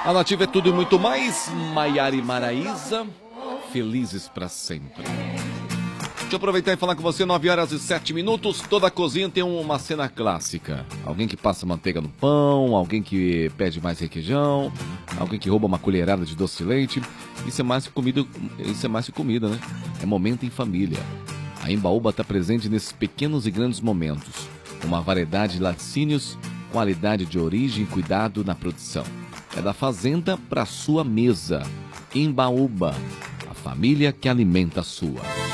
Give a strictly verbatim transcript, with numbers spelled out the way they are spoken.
A Nativa é tudo e muito mais. Maiara e Maraísa, felizes para sempre. Deixa eu aproveitar e falar com você, nove horas e sete minutos. Toda cozinha tem uma cena clássica. Alguém que passa manteiga no pão, alguém que pede mais requeijão, alguém que rouba uma colherada de doce de leite. Isso é mais que comida, isso é mais que comida, né? É momento em família. A Embaúba está presente nesses pequenos e grandes momentos. Uma variedade de laticínios, qualidade de origem e cuidado na produção. É da fazenda para a sua mesa. Embaúba, a família que alimenta a sua.